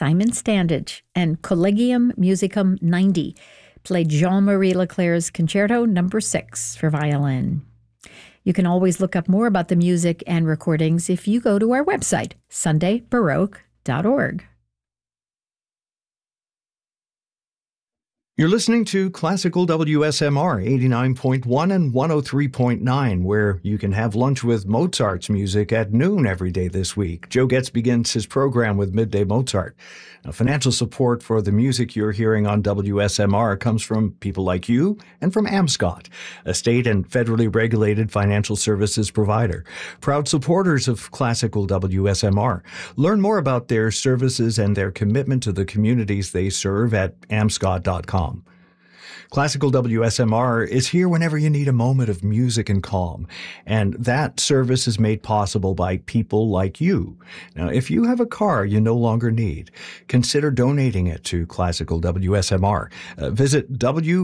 Simon Standage and Collegium Musicum 90 played Jean-Marie Leclerc's Concerto No. 6 for violin. You can always look up more about the music and recordings if you go to our website, sundaybaroque.org. You're listening to Classical WSMR 89.1 and 103.9, where you can have lunch with Mozart's music at noon every day this week. Joe Getz begins his program with Midday Mozart. Now, financial support for the music you're hearing on WSMR comes from people like you and from Amscot, a state and federally regulated financial services provider. Proud supporters of Classical WSMR. Learn more about their services and their commitment to the communities they serve at amscot.com. Classical WSMR is here whenever you need a moment of music and calm, and that service is made possible by people like you. Now, if you have a car you no longer need, consider donating it to Classical WSMR. Visit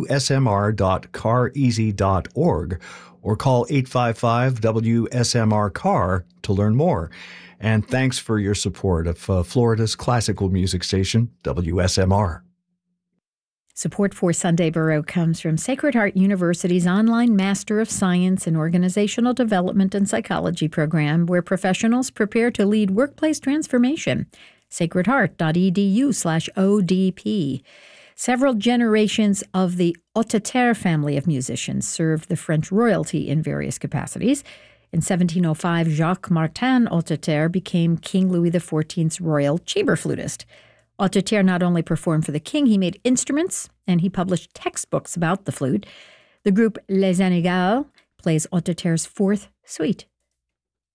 wsmr.careasy.org or call 855-WSMR-CAR to learn more. And thanks for your support of Florida's classical music station, WSMR. Support for Sunday Baroque comes from Sacred Heart University's online Master of Science in Organizational Development and Psychology program, where professionals prepare to lead workplace transformation. sacredheart.edu/ODP. Several generations of the Hauteterre family of musicians served the French royalty in various capacities. In 1705, Jacques Martin Hauteterre became King Louis XIV's royal chamber flutist. Hauteterre not only performed for the king, he made instruments, and he published textbooks about the flute. The group Les Anégals plays Hauteterre's fourth suite.